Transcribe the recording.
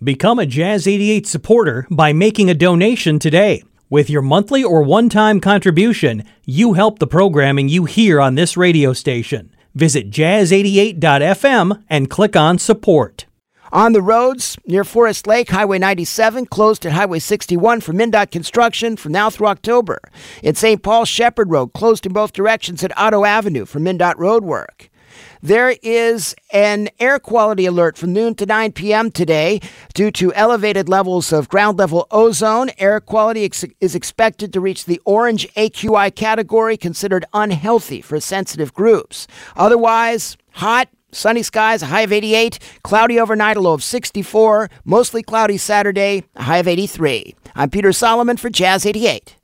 Become a Jazz 88 supporter by making a donation today. With your monthly or one-time contribution, you help the programming you hear on this radio station. Visit jazz88.fm and click on support. On the roads, near Forest Lake, Highway 97, closed at Highway 61 for MnDOT construction from now through October. In St. Paul, Shepherd Road, closed in both directions at Otto Avenue for MnDOT road work. There is an air quality alert from noon to 9 p.m. today due to elevated levels of ground-level ozone. Air quality is expected to reach the orange AQI category, considered unhealthy for sensitive groups. Otherwise, hot. Sunny skies, a high of 88. Cloudy overnight, a low of 64. Mostly cloudy Saturday, a high of 83. I'm Peter Solomon for Jazz 88.